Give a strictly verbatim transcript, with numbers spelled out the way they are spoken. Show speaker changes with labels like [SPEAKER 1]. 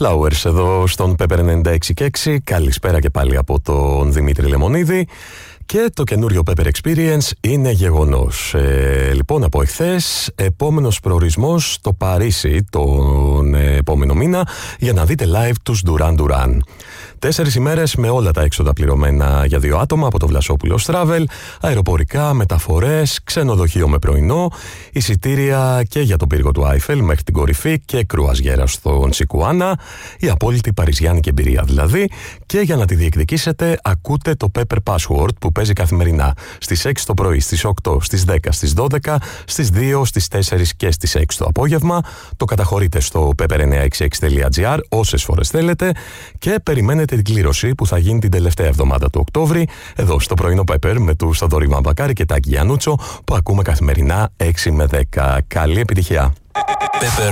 [SPEAKER 1] Flowers εδώ στον Pepper ενενήντα έξι και έξι. Καλησπέρα και πάλι από τον Δημήτρη Λεμονίδη. Και το καινούριο Pepper Experience είναι γεγονός. Ε, λοιπόν, από εχθές, επόμενος προορισμός στο Παρίσι τον επόμενο μήνα για να δείτε live τους Duran Duran. Τέσσερις ημέρες με όλα τα έξοδα πληρωμένα για δύο άτομα από το Βλασόπουλος Travel, αεροπορικά, μεταφορές, ξενοδοχείο με πρωινό, εισιτήρια και για τον πύργο του Άιφελ μέχρι την κορυφή και κρουαζιέρα στον Σικουάνα, η απόλυτη παριζιάνικη εμπειρία δηλαδή. Και για να τη διεκδικήσετε, ακούτε το Pepper Password που παίζει καθημερινά στις έξι το πρωί, στις οκτώ, στις δέκα, στις δώδεκα, στις δύο, στις τέσσερις και στις έξι το απόγευμα. Το καταχωρείτε στο pepper εννιακόσια εξήντα έξι τελεία τζι άρ όσες φορές θέλετε και περιμένετε την κλήρωση που θα γίνει την τελευταία εβδομάδα του Οκτώβρη εδώ στο πρωινό Pepper με του Θοδωρή Βαμβακάρη και Τάκη Γιαννούτσο που ακούμε καθημερινά έξι με δέκα. Καλή επιτυχία! Pepper.